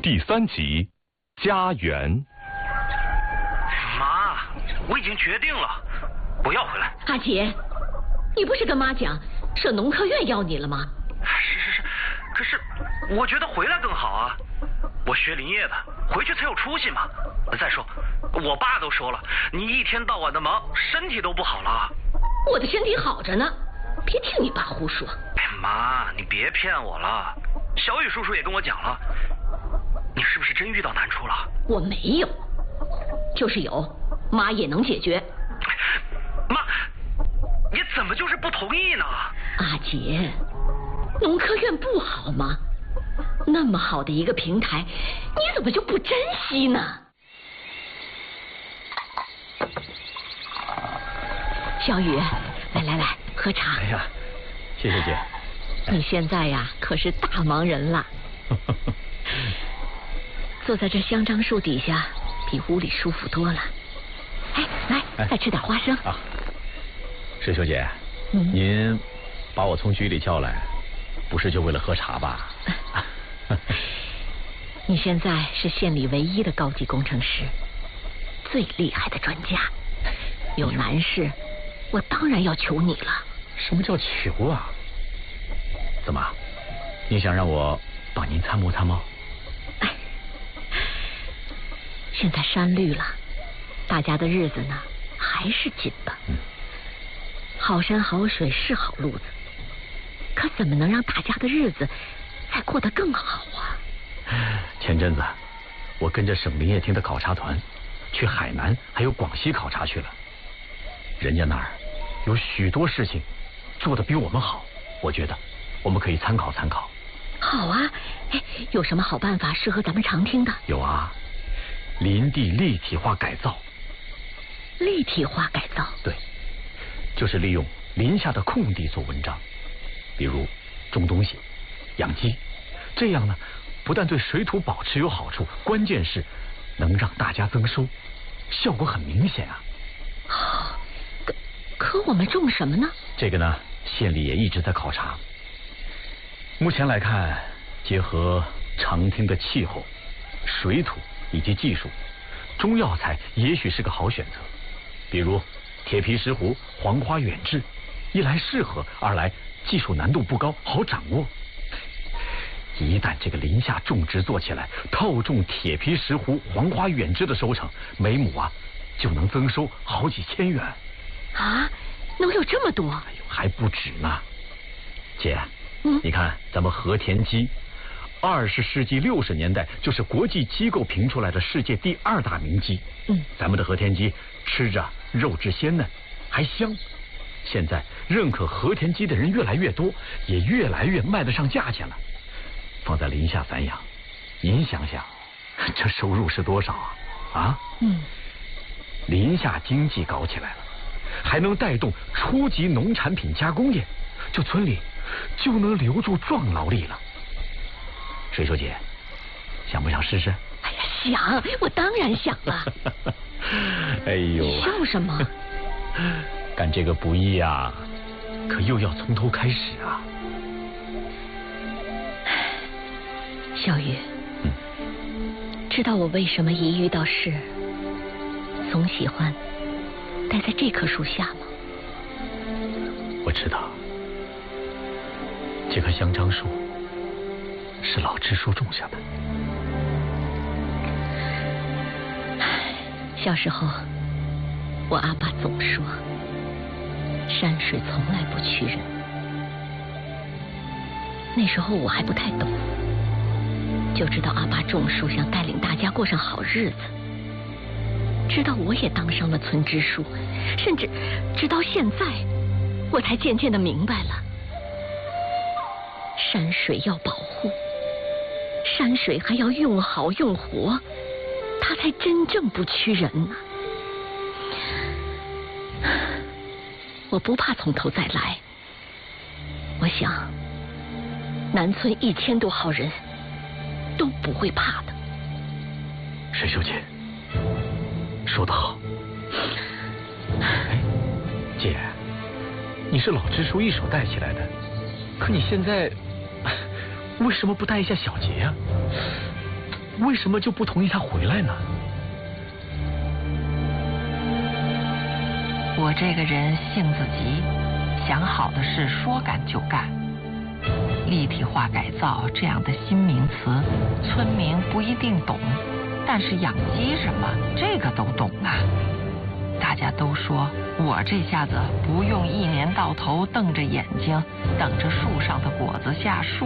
第3集《家园》。 妈，我已经决定了，我要回来。 阿杰，你不是跟妈讲社农科院要你了吗？ 是，可是我觉得回来更好啊。我学林业的，回去才有出息嘛。再说，我爸都说了，你一天到晚的忙，身体都不好了。 我的身体好着呢，别听你爸胡说。 哎，妈，你别骗我了。小雨叔叔也跟我讲了，你是不是真遇到难处了？ 我没有，就是有，妈也能解决。 妈，你怎么就是不同意呢？ 阿杰，农科院不好吗？那么好的一个平台，你怎么就不珍惜呢？小雨，来，喝茶。 哎呀，谢谢姐。 你现在呀，可是大忙人了。坐在这香樟树底下，比屋里舒服多了。哎，来，再吃点花生。 啊，石秀姐，您把我从局里叫来，不是就为了喝茶吧？ 你现在是县里唯一的高级工程师，最厉害的专家，有难事，我当然要求你了。 什么叫求啊？怎么，你想让我帮您参谋参谋？ 现在山绿了，大家的日子呢还是紧的。好山好水是好路子，可怎么能让大家的日子再过得更好啊？ 前阵子我跟着省林业厅的考察团去海南还有广西考察去了，人家那儿有许多事情做得比我们好，我觉得我们可以参考参考。 好啊，哎，有什么好办法适合咱们常听的？ 有啊，林地立体化改造。 立体化改造？ 对，就是利用林下的空地做文章，比如种东西、养鸡，这样呢，不但对水土保持有好处，关键是能让大家增收，效果很明显啊。 可我们种什么呢？ 这个呢，县里也一直在考察。目前来看，结合常听的气候、水土以及技术，中药材也许是个好选择。比如铁皮石斛、黄花远志，一来适合，二来技术难度不高，好掌握。一旦这个林下种植做起来，套种铁皮石斛、黄花远志的收成，每亩啊就能增收好几千元。 啊，能有这么多？ 哎呦，还不止呢，姐。你看咱们和田鸡，20世纪60年代就是国际机构评出来的世界第2大名鸡。咱们的和田鸡吃着肉质鲜嫩，还香。现在认可和田鸡的人越来越多，也越来越卖得上价钱了。放在林下散养，您想想，这收入是多少啊？林下经济搞起来了，还能带动初级农产品加工业，这村里就能留住壮劳力了。水秀姐，想不想试试？ 哎呀，想，我当然想了。 哎呦， 你笑什么？ 干这个不易啊，可又要从头开始啊。 小雨，知道我为什么一遇到事总喜欢待在这棵树下吗？ 我知道，这棵香樟树是老支书种下的。 小时候，我阿爸总说，山水从来不屈人。那时候我还不太懂，就知道阿爸种树想带领大家过上好日子，直到我也当上了村支书，甚至直到现在，我才渐渐的明白了，山水要保护，山水还要用好用活，它才真正不屈人呢。我不怕从头再来，我想南村1000多号人都不会怕的。 水秀姐说得好。哎，姐，你是老支书一手带起来的，可你现在为什么不带一下小杰呀？ 为什么就不同意他回来呢？ 我这个人性子急，想好的事说干就干。立体化改造这样的新名词，村民不一定懂，但是养鸡什么，这个都懂啊。大家都说我这下子不用一年到头瞪着眼睛等着树上的果子下树。